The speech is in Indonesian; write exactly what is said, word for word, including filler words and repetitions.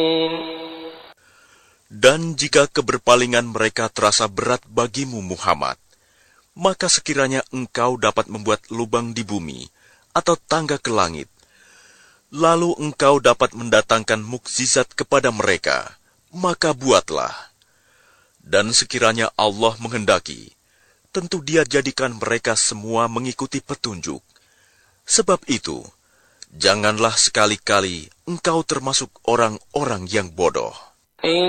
Dan jika keberpalingan mereka terasa berat bagimu, Muhammad, maka sekiranya engkau dapat membuat lubang di bumi atau tangga ke langit, lalu engkau dapat mendatangkan mukjizat kepada mereka, maka buatlah. Dan sekiranya Allah menghendaki, tentu Dia jadikan mereka semua mengikuti petunjuk. Sebab itu, janganlah sekali-kali engkau termasuk orang-orang yang bodoh.